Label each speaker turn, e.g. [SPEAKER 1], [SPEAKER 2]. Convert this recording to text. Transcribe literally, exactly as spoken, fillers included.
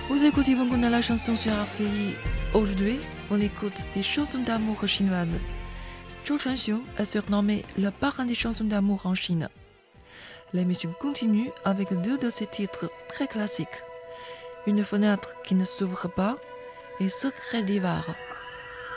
[SPEAKER 1] Vous écoutez Van Gogh la chanson sur R C I. Aujourd'hui, on écoute des chansons d'amour chinoises. Zhou Chuanxiu est surnommé le parrain des chansons d'amour en Chine. L'émission continue avec deux de ses titres très classiques. Une fenêtre qui ne s'ouvre pas et Secret d'hiver.